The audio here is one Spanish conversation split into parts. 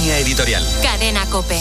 Línea editorial. Cadena COPE.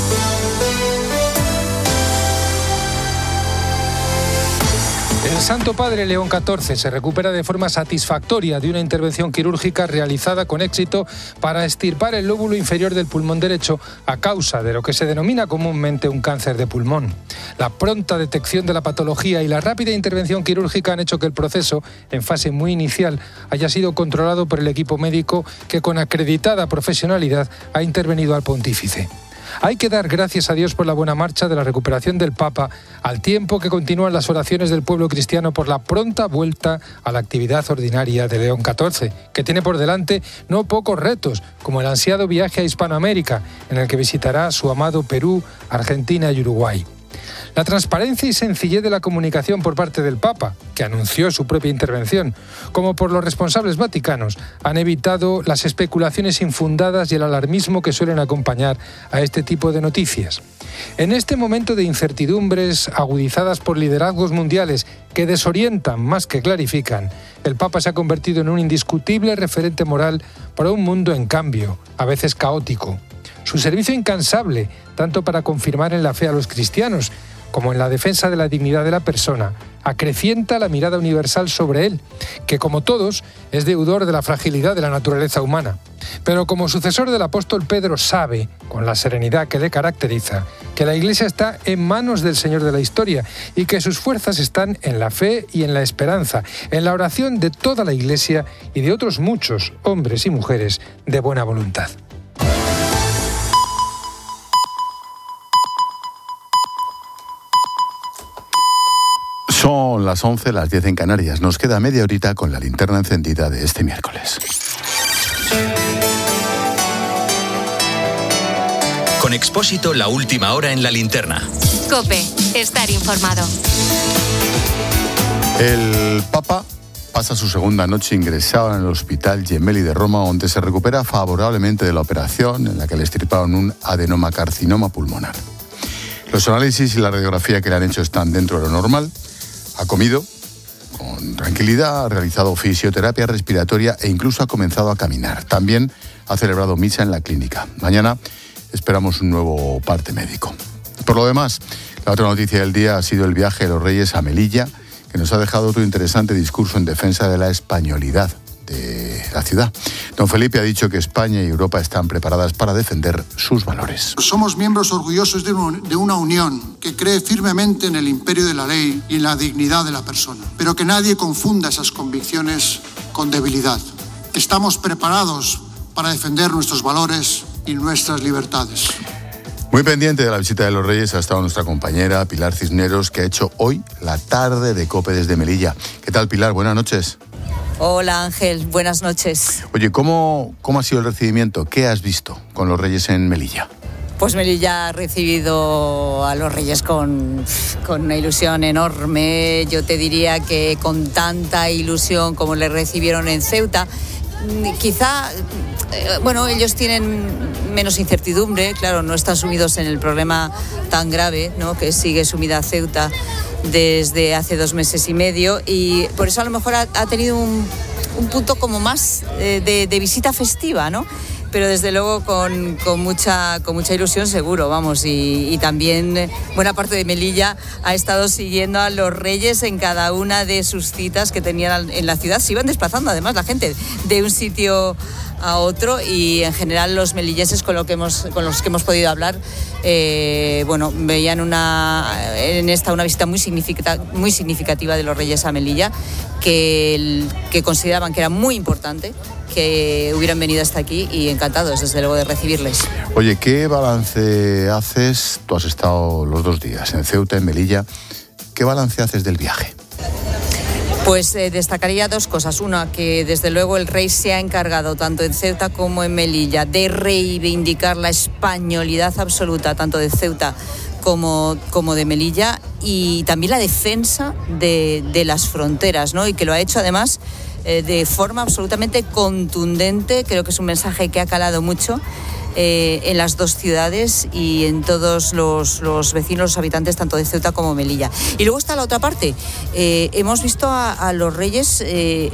El Santo Padre León XIV se recupera de forma satisfactoria de una intervención quirúrgica realizada con éxito para extirpar el lóbulo inferior del pulmón derecho a causa de lo que se denomina comúnmente un cáncer de pulmón. La pronta detección de la patología y la rápida intervención quirúrgica han hecho que el proceso, en fase muy inicial, haya sido controlado por el equipo médico que con acreditada profesionalidad ha intervenido al pontífice. Hay que dar gracias a Dios por la buena marcha de la recuperación del Papa, al tiempo que continúan las oraciones del pueblo cristiano por la pronta vuelta a la actividad ordinaria de León XIV, que tiene por delante no pocos retos, como el ansiado viaje a Hispanoamérica, en el que visitará su amado Perú, Argentina y Uruguay. La transparencia y sencillez de la comunicación por parte del Papa, que anunció su propia intervención, como por los responsables vaticanos, han evitado las especulaciones infundadas y el alarmismo que suelen acompañar a este tipo de noticias. En este momento de incertidumbres agudizadas por liderazgos mundiales que desorientan más que clarifican, el Papa se ha convertido en un indiscutible referente moral para un mundo en cambio, a veces caótico. Su servicio incansable, tanto para confirmar en la fe a los cristianos, como en la defensa de la dignidad de la persona, acrecienta la mirada universal sobre él, que como todos es deudor de la fragilidad de la naturaleza humana. Pero como sucesor del apóstol Pedro sabe, con la serenidad que le caracteriza, que la Iglesia está en manos del Señor de la historia y que sus fuerzas están en la fe y en la esperanza, en la oración de toda la Iglesia y de otros muchos hombres y mujeres de buena voluntad. Son las 11, las 10 en Canarias. Nos queda media horita con la linterna encendida de este miércoles. Con Expósito, la última hora en la linterna. COPE, estar informado. El Papa pasa su segunda noche ingresado en el Hospital Gemelli de Roma, donde se recupera favorablemente de la operación en la que le extirparon un adenocarcinoma pulmonar. Los análisis y la radiografía que le han hecho están dentro de lo normal. Ha comido con tranquilidad, ha realizado fisioterapia respiratoria e incluso ha comenzado a caminar. También ha celebrado misa en la clínica. Mañana esperamos un nuevo parte médico. Por lo demás, la otra noticia del día ha sido el viaje de los Reyes a Melilla, que nos ha dejado otro interesante discurso en defensa de la españolidad de la ciudad. Don Felipe ha dicho que España y Europa están preparadas para defender sus valores. Somos miembros orgullosos de una unión que cree firmemente en el imperio de la ley y en la dignidad de la persona, pero que nadie confunda esas convicciones con debilidad. Estamos preparados para defender nuestros valores y nuestras libertades. Muy pendiente de la visita de los Reyes ha estado nuestra compañera Pilar Cisneros, que ha hecho hoy la tarde de COPE desde Melilla. ¿Qué tal, Pilar? Buenas noches. Hola Ángel, buenas noches. Oye, ¿cómo ha sido el recibimiento? ¿Qué has visto con los Reyes en Melilla? Pues Melilla ha recibido a los Reyes con una ilusión enorme. Yo te diría que con tanta ilusión como le recibieron en Ceuta. Quizá, ellos tienen menos incertidumbre, claro, no están sumidos en el problema tan grave, ¿no?, que sigue sumida Ceuta desde hace 2 meses y medio, y por eso a lo mejor ha tenido un punto como más de visita festiva, ¿no? Pero desde luego con mucha ilusión seguro, vamos, y también buena parte de Melilla ha estado siguiendo a los Reyes en cada una de sus citas que tenían en la ciudad. Se iban desplazando además la gente de un sitio a otro, y en general los melilleses con los que hemos podido hablar veían en esta una visita muy significativa de los Reyes a Melilla, que consideraban que era muy importante que hubieran venido hasta aquí, y encantados desde luego de recibirles. Oye, ¿qué balance haces? Tú has estado los 2 días en Ceuta, en Melilla. ¿Qué balance haces del viaje? Pues destacaría 2 cosas. Una, que desde luego el rey se ha encargado tanto en Ceuta como en Melilla de reivindicar la españolidad absoluta tanto de Ceuta como de Melilla, y también la defensa de las fronteras, ¿no? Y que lo ha hecho además de forma absolutamente contundente. Creo que es un mensaje que ha calado mucho en las 2 ciudades y en todos los vecinos, los habitantes tanto de Ceuta como Melilla. Y luego está la otra parte. Hemos visto a los Reyes